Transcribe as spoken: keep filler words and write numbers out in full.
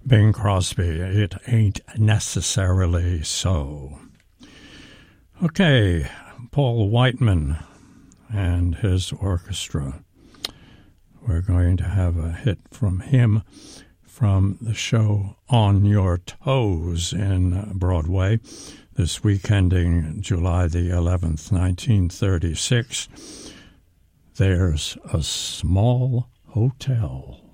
Bing Crosby, It Ain't Necessarily So. Okay, Paul Whiteman and his orchestra. We're going to have a hit from him from the show On Your Toes in Broadway, this week ending July the eleventh, nineteen thirty-six. There's a Small Hotel.